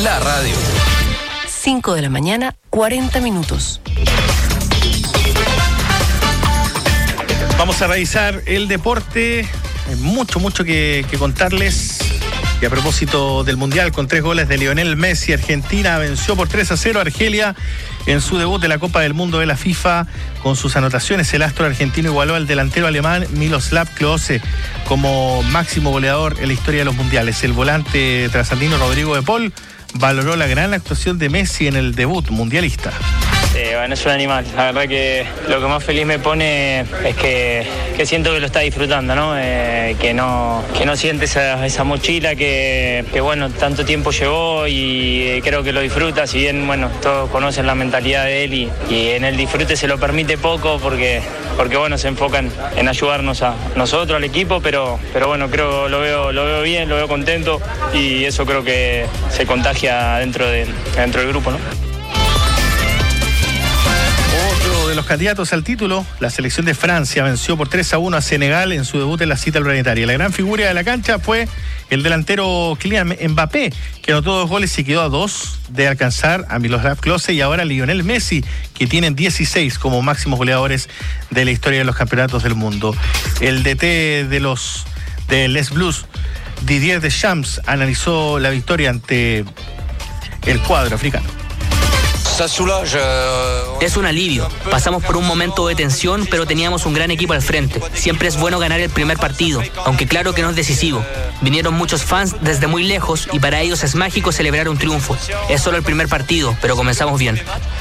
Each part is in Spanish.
la radio. 5 de la mañana, 40 minutos. Vamos a revisar el deporte. Hay mucho que contarles. Y a propósito del Mundial, con 3 goles de Lionel Messi, Argentina venció por 3-0 a Argelia en su debut de la Copa del Mundo de la FIFA. Con sus anotaciones, el astro argentino igualó al delantero alemán Miroslav Klose como máximo goleador en la historia de los mundiales. El volante trasandino Rodrigo de Paul valoró la gran actuación de Messi en el debut mundialista. Bueno, es un animal. La verdad que lo que más feliz me pone es que siento que lo está disfrutando, ¿no? Que no siente esa mochila que bueno, tanto tiempo llevó y creo que lo disfruta. Si bien, bueno, todos conocen la mentalidad de él y en el disfrute se lo permite poco porque bueno, se enfocan en ayudarnos a nosotros, al equipo, pero bueno, creo lo veo bien, lo veo contento y eso creo que se contagia dentro del grupo, ¿no? Otro de los candidatos al título, la selección de Francia venció por 3-1 a Senegal en su debut en la cita planetaria. La gran figura de la cancha fue el delantero Kylian Mbappé, que anotó 2 goles y quedó a 2 de alcanzar a Miroslav Klose y ahora Lionel Messi, que tienen 16 como máximos goleadores de la historia de los campeonatos del mundo. El DT de Les Blues, Didier Deschamps, analizó la victoria ante el cuadro africano. Es un alivio. Pasamos por un momento de tensión, pero teníamos un gran equipo al frente. Siempre es bueno ganar el primer partido, aunque claro que no es decisivo. Vinieron muchos fans desde muy lejos y para ellos es mágico celebrar un triunfo. Es solo el primer partido, pero comenzamos bien.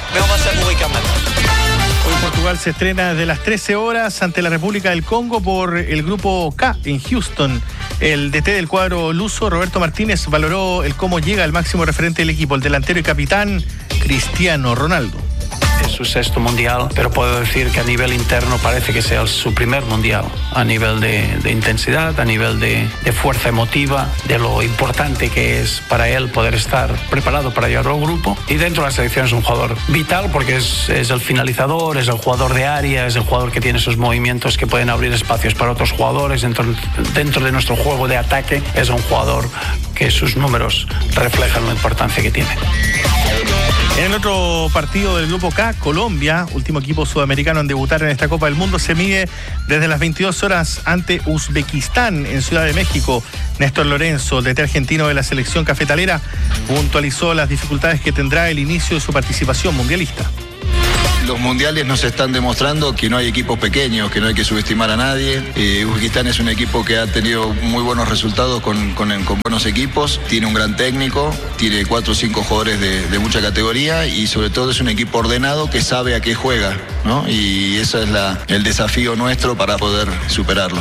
Hoy Portugal se estrena desde las 13 horas ante la República del Congo por el grupo K en Houston. El DT del cuadro luso, Roberto Martínez, valoró el cómo llega el máximo referente del equipo, el delantero y capitán Cristiano Ronaldo. Es su 6º mundial, pero puedo decir que a nivel interno parece que sea su primer mundial, a nivel de intensidad, a nivel de fuerza emotiva, de lo importante que es para él poder estar preparado para llevar al grupo. Y dentro de la selección es un jugador vital porque es el finalizador, es el jugador de área, es el jugador que tiene esos movimientos que pueden abrir espacios para otros jugadores. Dentro de nuestro juego de ataque es un jugador que sus números reflejan la importancia que tiene. En el otro partido del grupo K, Colombia, último equipo sudamericano en debutar en esta Copa del Mundo, se mide desde las 22 horas ante Uzbekistán en Ciudad de México. Néstor Lorenzo, el DT argentino de la selección cafetalera, puntualizó las dificultades que tendrá el inicio de su participación mundialista. Los mundiales nos están demostrando que no hay equipos pequeños, que no hay que subestimar a nadie. Uzbekistán es un equipo que ha tenido muy buenos resultados con buenos equipos, tiene un gran técnico, tiene 4 o 5 jugadores de mucha categoría y sobre todo es un equipo ordenado que sabe a qué juega, ¿no? Y ese es el desafío nuestro para poder superarlo.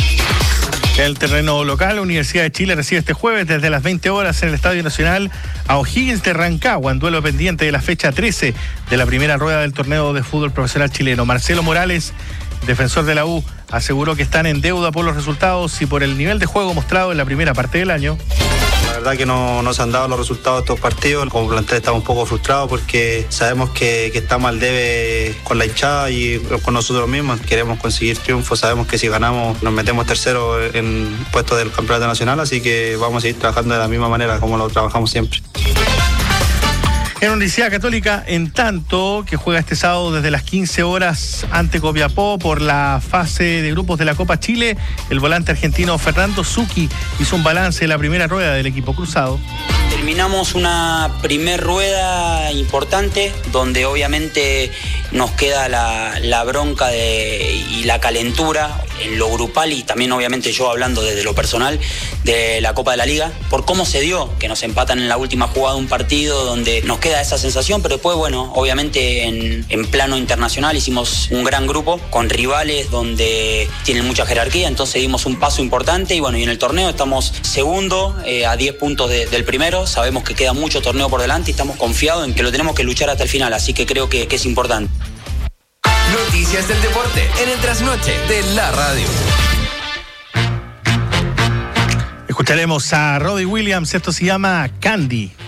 El terreno local, Universidad de Chile recibe este jueves desde las 20 horas en el Estadio Nacional a O'Higgins de Rancagua, en duelo pendiente de la fecha 13 de la primera rueda del torneo de fútbol profesional chileno. Marcelo Morales, defensor de la U, aseguró que están en deuda por los resultados y por el nivel de juego mostrado en la primera parte del año. La verdad que no se han dado los resultados de estos partidos. Como plantel estamos un poco frustrados porque sabemos que estamos al debe con la hinchada y con nosotros mismos. Queremos conseguir triunfos, sabemos que si ganamos nos metemos tercero en puesto del campeonato nacional, así que vamos a seguir trabajando de la misma manera como lo trabajamos siempre. En Universidad Católica, en tanto, que juega este sábado desde las 15 horas ante Copiapó por la fase de grupos de la Copa Chile, el volante argentino Fernando Zucchi hizo un balance de la primera rueda del equipo cruzado. Terminamos una primer rueda importante donde obviamente nos queda la bronca y la calentura en lo grupal y también obviamente yo hablando desde lo personal de la Copa de la Liga, por cómo se dio, que nos empatan en la última jugada un partido donde nos queda esa sensación, pero después bueno, obviamente en plano internacional hicimos un gran grupo con rivales donde tienen mucha jerarquía, entonces dimos un paso importante y bueno, y en el torneo estamos segundo a 10 puntos del primero, sabemos que queda mucho torneo por delante y estamos confiados en que lo tenemos que luchar hasta el final, así que creo que es importante. Noticias del deporte en el trasnoche de la radio. Escucharemos a Robbie Williams, esto se llama Candy.